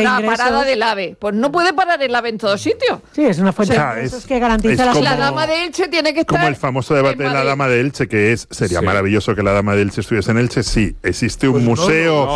una ingresos. parada del AVE. Pues no puede parar el AVE en todos sitios. Sí, es una fuente O sea, de ingresos es- que garantiza es la La dama de Elche tiene que estar Como el famoso debate de en la Madrid. Dama de Elche, que sería Sí. maravilloso que la Dama de Elche estuviese en Elche. Sí, existe un Pues no, museo